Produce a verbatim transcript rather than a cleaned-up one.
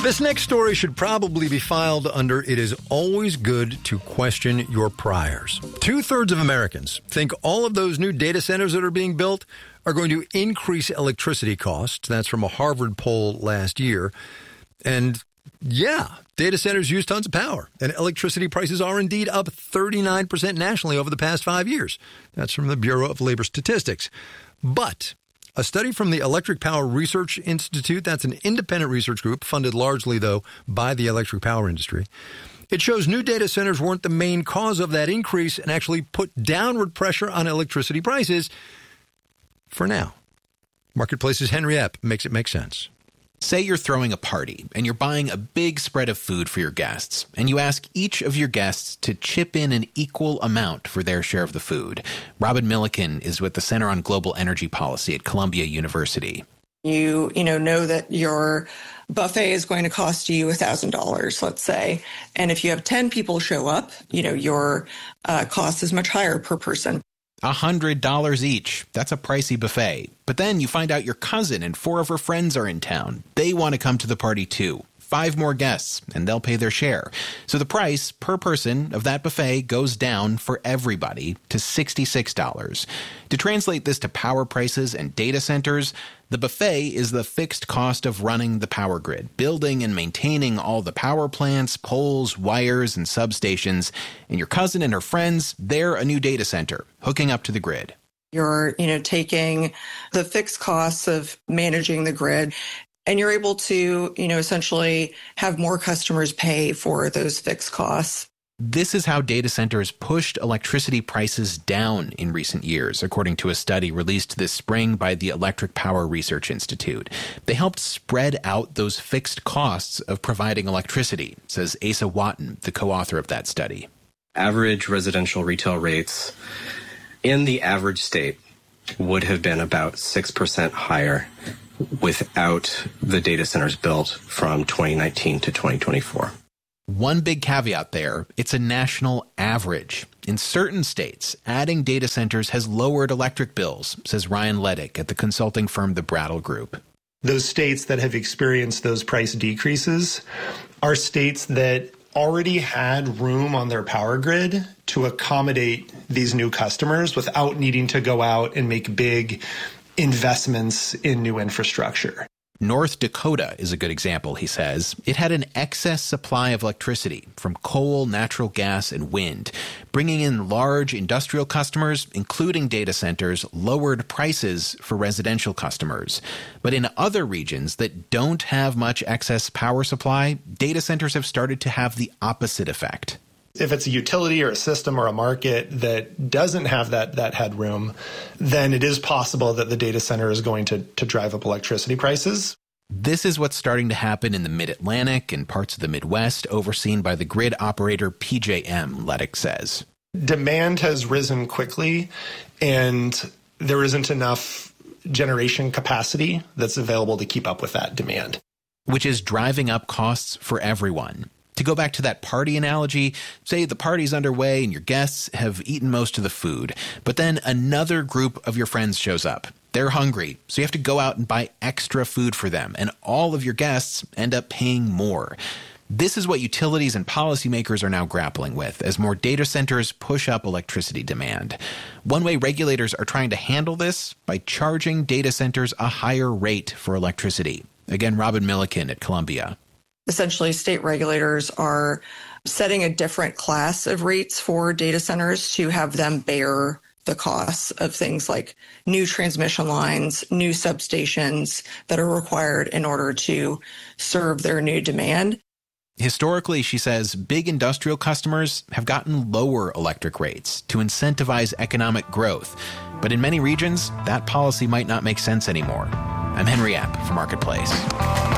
This next story should probably be filed under "It is always good to question your priors." Two-thirds of Americans think all of those new data centers that are being built are going to increase electricity costs. That's from a Harvard poll last year. And yeah, data centers use tons of power, and electricity prices are indeed up thirty-nine percent nationally over the past five years. That's from the Bureau of Labor Statistics. But a study from the Electric Power Research Institute, that's an independent research group funded largely, though, by the electric power industry. It shows new data centers weren't the main cause of that increase and actually put downward pressure on electricity prices for now. Marketplace's Henry Epp makes it make sense. Say you're throwing a party and you're buying a big spread of food for your guests, and you ask each of your guests to chip in an equal amount for their share of the food. Robin Milliken is with the Center on Global Energy Policy at Columbia University. You, you know, know that your buffet is going to cost you one thousand dollars, let's say. And if you have ten people show up, you know, your uh, cost is much higher per person. one hundred dollars each. That's a pricey buffet. But then you find out your cousin and four of her friends are in town. They want to come to the party too. Five more guests, and they'll pay their share. So the price per person of that buffet goes down for everybody to sixty-six dollars. To translate this to power prices and data centers, the buffet is the fixed cost of running the power grid, building and maintaining all the power plants, poles, wires, and substations. And your cousin and her friends, they're a new data center hooking up to the grid. You're, you know, taking the fixed costs of managing the grid, and you're able to, you know, essentially have more customers pay for those fixed costs. This is how data centers pushed electricity prices down in recent years, according to a study released this spring by the Electric Power Research Institute. They helped spread out those fixed costs of providing electricity, says Asa Watton, the co-author of that study. Average residential retail rates in the average state would have been about six percent higher without the data centers built from twenty nineteen to twenty twenty-four. One big caveat there, it's a national average. In certain states, adding data centers has lowered electric bills, says Ryan Ledick at the consulting firm The Brattle Group. Those states that have experienced those price decreases are states that already had room on their power grid to accommodate these new customers without needing to go out and make big investments in new infrastructure. North Dakota is a good example, he says. It had an excess supply of electricity from coal, natural gas, and wind. Bringing in large industrial customers, including data centers, lowered prices for residential customers. But in other regions that don't have much excess power supply, data centers have started to have the opposite effect. If it's a utility or a system or a market that doesn't have that that headroom, then it is possible that the data center is going to, to drive up electricity prices. This is what's starting to happen in the Mid-Atlantic and parts of the Midwest, overseen by the grid operator P J M, Ledick says. Demand has risen quickly, and there isn't enough generation capacity that's available to keep up with that demand. Which is driving up costs for everyone. To go back to that party analogy, say the party's underway and your guests have eaten most of the food, but then another group of your friends shows up. They're hungry, so you have to go out and buy extra food for them, and all of your guests end up paying more. This is what utilities and policymakers are now grappling with as more data centers push up electricity demand. One way regulators are trying to handle this by charging data centers a higher rate for electricity. Again, Robin Milliken at Columbia. Essentially, state regulators are setting a different class of rates for data centers to have them bear the costs of things like new transmission lines, new substations that are required in order to serve their new demand. Historically, she says, big industrial customers have gotten lower electric rates to incentivize economic growth. But in many regions, that policy might not make sense anymore. I'm Henry Epp for Marketplace.